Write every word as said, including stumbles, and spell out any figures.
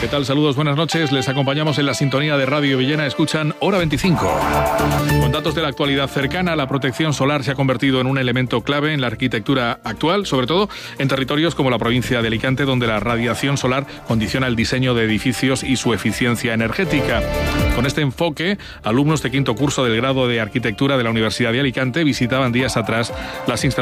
¿Qué tal? Saludos, buenas noches. Les acompañamos en la sintonía de Radio Villena. Escuchan Hora veinticinco. Con datos de la actualidad cercana, la protección solar se ha convertido en un elemento clave en la arquitectura actual, sobre todo en territorios como la provincia de Alicante, donde la radiación solar condiciona el diseño de edificios y su eficiencia energética. Con este enfoque, alumnos de quinto curso del grado de Arquitectura de la Universidad de Alicante visitaban días atrás las instalaciones